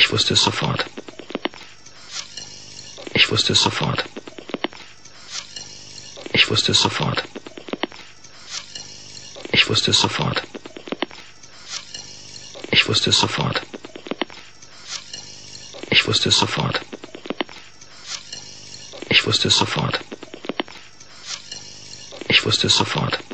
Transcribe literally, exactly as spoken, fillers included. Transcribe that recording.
Ich wusste es sofort. Ich wusste es sofort. Ich wusste es sofort. Ich wusste es sofort. Ich wusste es sofort. Ich wusste es sofort. Ich wusste es sofort. Ich wusste es sofort.